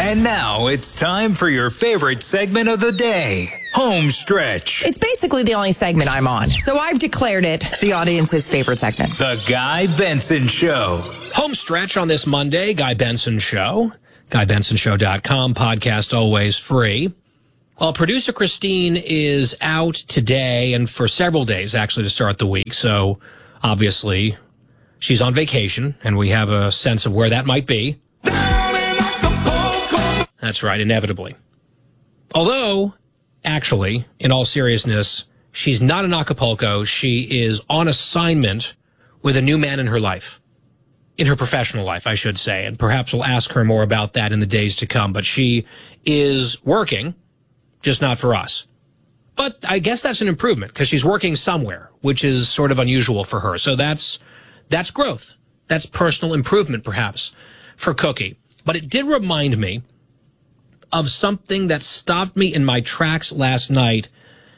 And now it's time for your favorite segment of the day, Home Stretch. It's basically the only segment I'm on, so I've declared it the audience's favorite segment. The Guy Benson Show. Home Stretch on this Monday, Guy Benson Show. GuyBensonShow.com, podcast always free. Well, producer Christine is out today and for several days, actually, to start the week. So, obviously, she's on vacation, and we have a sense of where that might be. That's right, inevitably. Although, actually, in all seriousness, she's not in Acapulco. She is on assignment with a new man in her life. In her professional life, I should say. And perhaps we'll ask her more about that in the days to come. But she is working, just not for us. But I guess that's an improvement, because she's working somewhere, which is sort of unusual for her. So that's growth. That's personal improvement, perhaps, for Cookie. But it did remind me of something that stopped me in my tracks last night.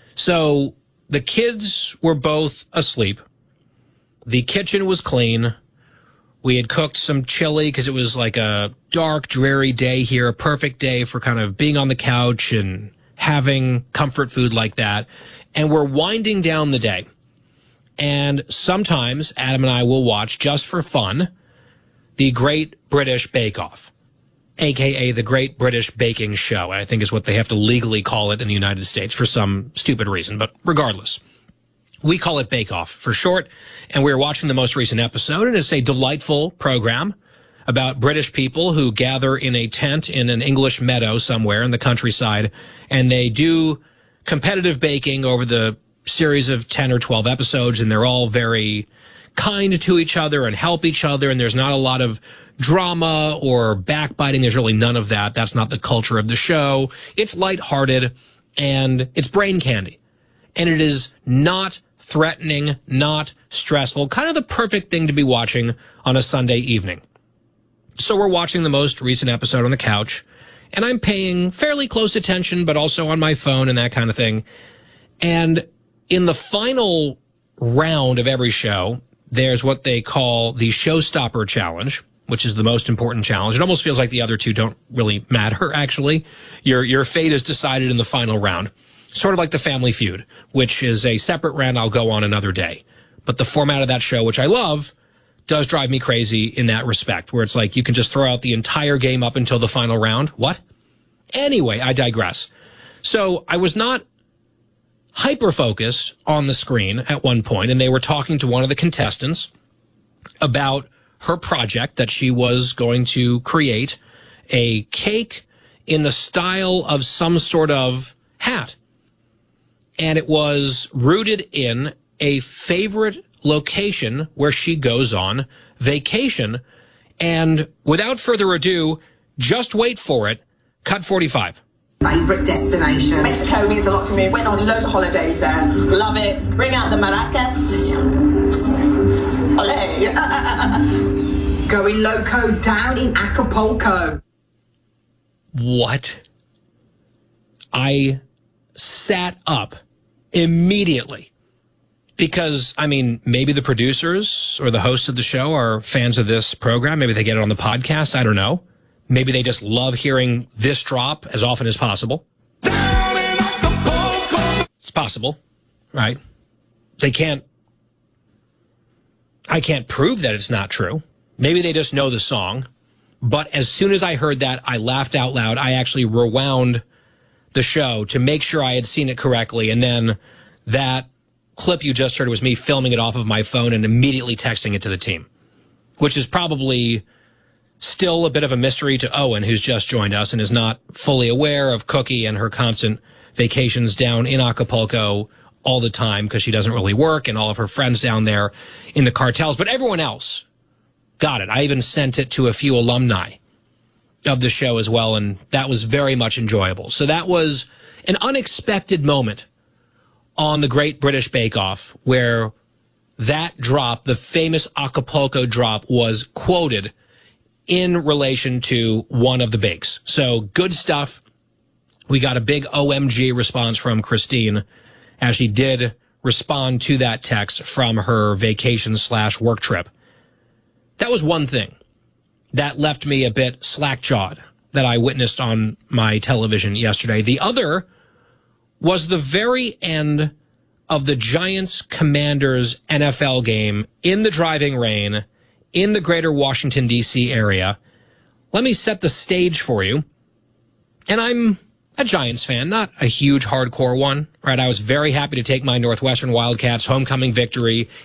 So the kids were both asleep. The kitchen was clean. We had cooked some chili because it was like a dark, dreary day here, a perfect day for kind of being on the couch and having comfort food like that. And we're winding down the day. And sometimes Adam and I will watch, just for fun, the Great British Bake Off, a.k.a. the Great British Baking Show, I think is what they have to legally call it in the United States for some stupid reason. But regardless, we call it Bake Off for short, and we're watching the most recent episode, and it's a delightful program about British people who gather in a tent in an English meadow somewhere in the countryside, and they do competitive baking over the series of 10 or 12 episodes, and they're all very kind to each other and help each other, and there's not a lot of drama or backbiting. There's really none of that. That's not the culture of the show. It's lighthearted, and it's brain candy. And it is not threatening, not stressful, kind of the perfect thing to be watching on a Sunday evening. So we're watching the most recent episode on the couch, and I'm paying fairly close attention, but also on my phone and that kind of thing. And in the final round of every show, there's what they call the Showstopper Challenge, which is the most important challenge. It almost feels like the other two don't really matter, actually. Your fate is decided in the final round. Sort of like the Family Feud, which is a separate round I'll go on another day. But the format of that show, which I love, does drive me crazy in that respect, where it's like you can just throw out the entire game up until the final round. What? Anyway, I digress. So I was not hyper-focused on the screen at one point, and they were talking to one of the contestants about her project that she was going to create, a cake in the style of some sort of hat. And it was rooted in a favorite location where she goes on vacation. And without further ado, just wait for it. Cut 45. Favorite destination? Mexico means a lot to me. Went on loads of holidays there. Love it. Bring out the maracas. Olé. Going loco down in Acapulco. What? I sat up immediately because, I mean, maybe the producers or the hosts of the show are fans of this program. Maybe they get it on the podcast. I don't know. Maybe they just love hearing this drop as often as possible. It's possible, right? I can't prove that it's not true. Maybe they just know the song. But as soon as I heard that, I laughed out loud. I actually rewound the show to make sure I had seen it correctly. And then that clip you just heard was me filming it off of my phone and immediately texting it to the team, which is probably still a bit of a mystery to Owen, who's just joined us and is not fully aware of Cookie and her constant vacations down in Acapulco all the time because she doesn't really work and all of her friends down there in the cartels. But everyone else got it. I even sent it to a few alumni of the show as well, and that was very much enjoyable. So that was an unexpected moment on the Great British Bake Off where that drop, the famous Acapulco drop, was quoted in relation to one of the bakes. So good stuff. We got a big OMG response from Christine as she did respond to that text from her vacation/work trip. That was one thing that left me a bit slack-jawed that I witnessed on my television yesterday. The other was the very end of the Giants-Commanders NFL game in the driving rain in the greater Washington, D.C. area. Let me set the stage for you. And I'm a Giants fan, not a huge hardcore one, right? I was very happy to take my Northwestern Wildcats homecoming victory